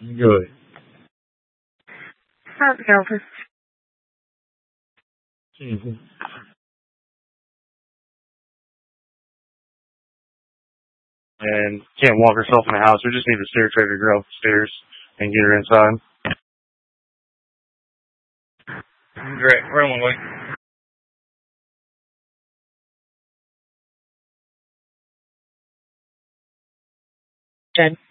Good. Over. Mm-hmm. And can't walk herself in the house. We just need to steer Trader girl upstairs and get her inside. Great. Right on my way. Jen.